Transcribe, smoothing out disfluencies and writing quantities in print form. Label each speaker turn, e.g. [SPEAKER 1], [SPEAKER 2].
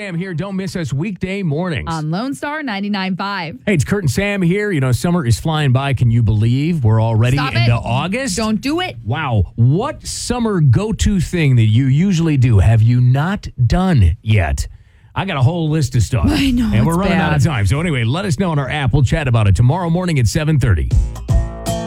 [SPEAKER 1] Sam here. Don't miss us weekday mornings.
[SPEAKER 2] On Lone Star 99.5.
[SPEAKER 1] Hey, it's Kurt and Sam here. You know, summer is flying by. Can you believe we're already
[SPEAKER 2] Stop
[SPEAKER 1] into
[SPEAKER 2] it.
[SPEAKER 1] August?
[SPEAKER 2] Don't do it.
[SPEAKER 1] Wow. What summer go-to thing that you usually do have you not done yet? I got a whole list of stuff.
[SPEAKER 2] I know,
[SPEAKER 1] and we're
[SPEAKER 2] it's
[SPEAKER 1] running out of
[SPEAKER 2] bad.
[SPEAKER 1] time. So anyway, let us know on our app. We'll chat about it tomorrow morning at 7:30.